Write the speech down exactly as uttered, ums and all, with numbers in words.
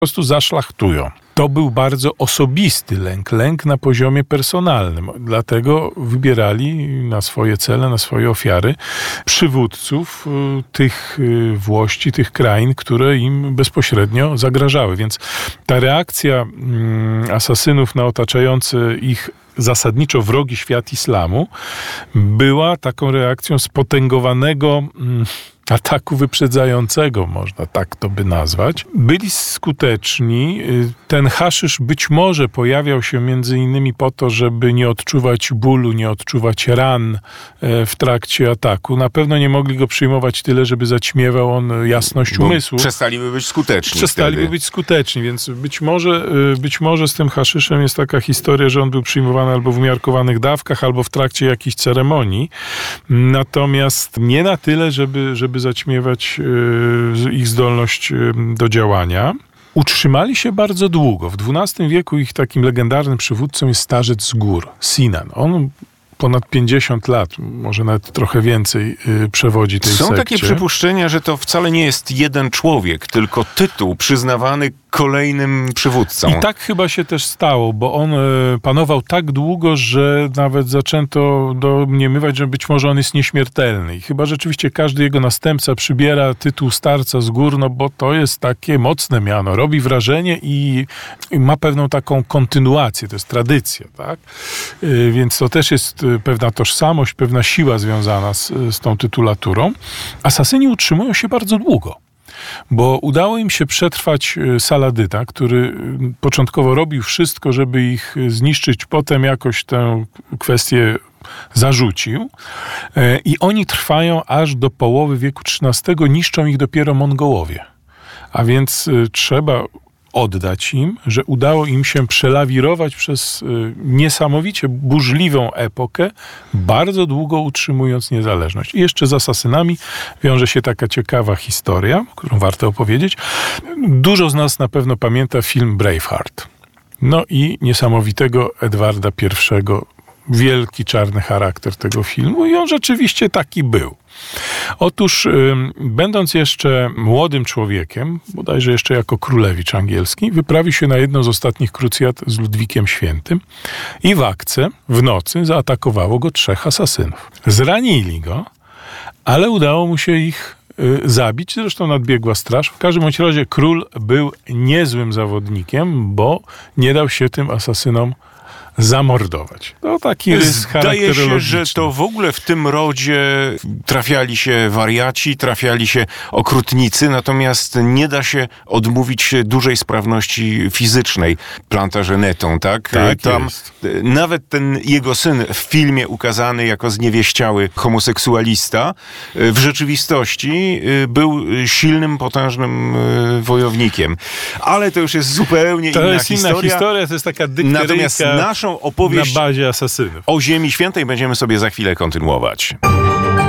prostu zaszlachtują. To był bardzo osobisty lęk, lęk na poziomie personalnym. Dlatego wybierali na swoje cele, na swoje ofiary przywódców tych włości, tych krain, które im bezpośrednio zagrażały. Więc ta reakcja asasynów na otaczający ich zasadniczo wrogi świat islamu była taką reakcją spotęgowanego ataku wyprzedzającego, można tak to by nazwać. Byli skuteczni. Ten haszysz być może pojawiał się między innymi po to, żeby nie odczuwać bólu, nie odczuwać ran w trakcie ataku. Na pewno nie mogli go przyjmować tyle, żeby zaćmiewał on jasność Bo umysłu. Przestaliby być skuteczni. Przestaliby wtedy. być skuteczni, więc być może, być może z tym haszyszem jest taka historia, że on był przyjmowany albo w umiarkowanych dawkach, albo w trakcie jakichś ceremonii. Natomiast nie na tyle, żeby, żeby zaćmiewać y, ich zdolność y, do działania. Utrzymali się bardzo długo. W dwunastym wieku ich takim legendarnym przywódcą jest starzec z gór, Sinan. On ponad pięćdziesiąt lat, może nawet trochę więcej y, przewodzi tej Są sekcie. takie przypuszczenia, że to wcale nie jest jeden człowiek, tylko tytuł przyznawany kolejnym przywódcom. I tak chyba się też stało, bo on y, panował tak długo, że nawet zaczęto domniemywać, że być może on jest nieśmiertelny. I chyba rzeczywiście każdy jego następca przybiera tytuł starca z gór, no bo to jest takie mocne miano. Robi wrażenie i, i ma pewną taką kontynuację, to jest tradycja, tak? Y, więc to też jest pewna tożsamość, pewna siła związana z, z tą tytulaturą. Asasyni utrzymują się bardzo długo, bo udało im się przetrwać Saladyta, który początkowo robił wszystko, żeby ich zniszczyć, potem jakoś tę kwestię zarzucił i oni trwają aż do połowy wieku trzynastego, niszczą ich dopiero Mongołowie. A więc trzeba oddać im, że udało im się przelawirować przez y, niesamowicie burzliwą epokę, bardzo długo utrzymując niezależność. I jeszcze z asasynami wiąże się taka ciekawa historia, którą warto opowiedzieć. Dużo z nas na pewno pamięta film Braveheart. No i niesamowitego Edwarda pierwszego. Wielki czarny charakter tego filmu i on rzeczywiście taki był. Otóż, y, będąc jeszcze młodym człowiekiem, bodajże jeszcze jako królewicz angielski, wyprawił się na jedną z ostatnich krucjat z Ludwikiem Świętym i w Akce w nocy zaatakowało go trzech asasynów. Zranili go, ale udało mu się ich y, zabić, zresztą nadbiegła straż. W każdym bądź razie król był niezłym zawodnikiem, bo nie dał się tym asasynom zamordować. To taki rys charakterologiczny. Zdaje się, że to w ogóle w tym rodzie trafiali się wariaci, trafiali się okrutnicy, natomiast nie da się odmówić dużej sprawności fizycznej Plantagenetą, tak? Tak Tam jest. Nawet ten jego syn w filmie ukazany jako zniewieściały homoseksualista, w rzeczywistości był silnym, potężnym wojownikiem. Ale to już jest zupełnie to inna jest historia. inna historia, to jest taka dykteryjka Natomiast naszą opowieść na bazie asasynów. o Ziemi Świętej będziemy sobie za chwilę kontynuować.